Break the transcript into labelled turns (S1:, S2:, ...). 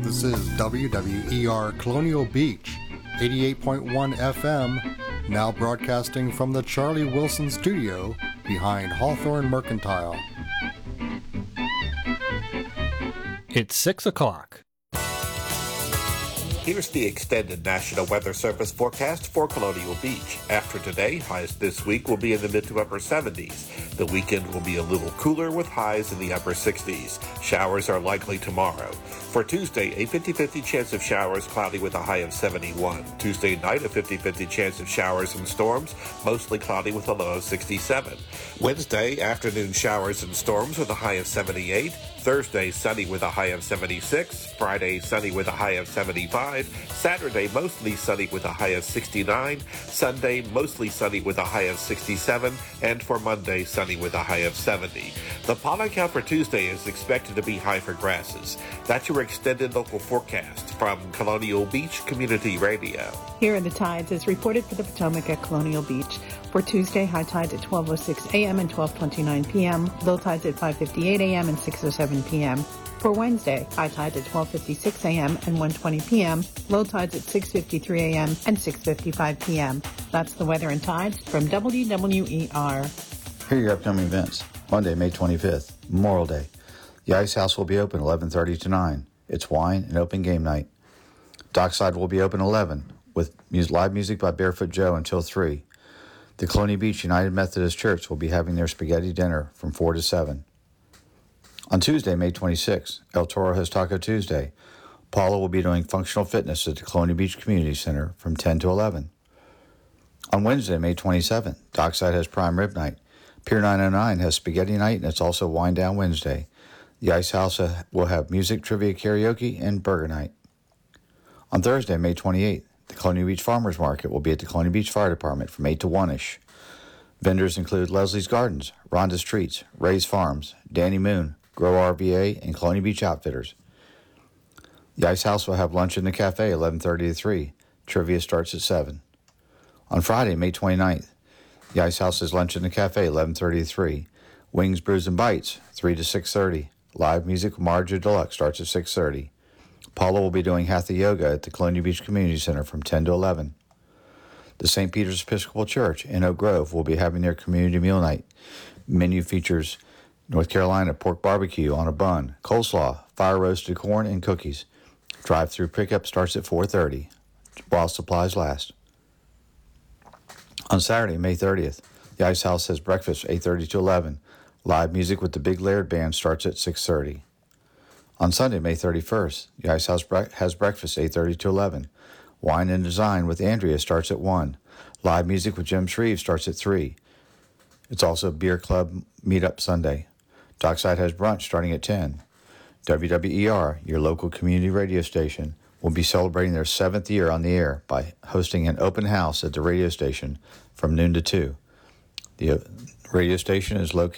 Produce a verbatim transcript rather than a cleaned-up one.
S1: This is W W E R Colonial Beach, eighty-eight point one F M, now broadcasting from the Charlie Wilson Studio behind Hawthorne Mercantile.
S2: It's six o'clock.
S3: Here's the extended National Weather Service forecast for Colonial Beach. After today, highs this week will be in the mid to upper seventies. The weekend will be a little cooler with highs in the upper sixties. Showers are likely tomorrow. For Tuesday, a fifty-fifty chance of showers, cloudy with a high of seventy-one. Tuesday night, a fifty-fifty chance of showers and storms, mostly cloudy with a low of sixty-seven. Wednesday, afternoon showers and storms with a high of seventy-eight. Thursday, sunny with a high of seventy-six. Friday, sunny with a high of seventy-five. Saturday, mostly sunny with a high of sixty-nine. Sunday, mostly sunny with a high of sixty-seven. And for Monday, sunny with a high of seventy. The pollen count for Tuesday is expected to be high for grasses. That's your extended local forecast from Colonial Beach Community Radio.
S4: Here are the tides as reported for the Potomac at Colonial Beach. For Tuesday, high tides at twelve oh six a.m. and twelve twenty-nine p.m., low tides at five fifty-eight a.m. and six oh seven p.m. For Wednesday, high tides at twelve fifty-six a.m. and one twenty p.m., low tides at six fifty-three a.m. and six fifty-five p.m. That's the weather and tides from W W E R.
S5: Here are your upcoming events. Monday, May twenty-fifth, Memorial Day. The Ice House will be open eleven thirty to nine. It's wine and open game night. Dockside will be open eleven with live music by Barefoot Joe until three. The Colonial Beach United Methodist Church will be having their spaghetti dinner from four to seven. On Tuesday, May twenty-sixth, El Toro has Taco Tuesday. Paula will be doing functional fitness at the Colonial Beach Community Center from ten to eleven. On Wednesday, May twenty-seventh, Dockside has Prime Rib Night. Pier nine oh nine has Spaghetti Night, and it's also Wind Down Wednesday. The Ice House will have music, trivia, karaoke, and burger night. On Thursday, May twenty-eighth, the Colonial Beach Farmers Market will be at the Colonial Beach Fire Department from eight to one-ish. Vendors include Leslie's Gardens, Rhonda's Treats, Ray's Farms, Danny Moon, Grow R V A, and Colonial Beach Outfitters. The Ice House will have lunch in the cafe eleven thirty to three. Trivia starts at seven. On Friday, May twenty-ninth, the Ice House has lunch in the cafe eleven thirty to three. Wings, Brews, and Bites three to six thirty. Live music with Marja Deluxe starts at six thirty. Paula will be doing Hatha Yoga at the Colonial Beach Community Center from ten to eleven. The Saint Peter's Episcopal Church in Oak Grove will be having their community meal night. Menu features North Carolina pork barbecue on a bun, coleslaw, fire roasted corn, and cookies. Drive-through pickup starts at four thirty while supplies last. On Saturday, May thirtieth, the Ice House has breakfast eight thirty to eleven. Live music with the Big Laird Band starts at six thirty. On Sunday, May thirty-first, the Ice House bre- has breakfast eight thirty to eleven. Wine and Design with Andrea starts at one. Live music with Jim Shreve starts at three. It's also Beer Club Meetup Sunday. Dockside has brunch starting at ten. W W E R, your local community radio station, will be celebrating their seventh year on the air by hosting an open house at the radio station from noon to two. The radio station is located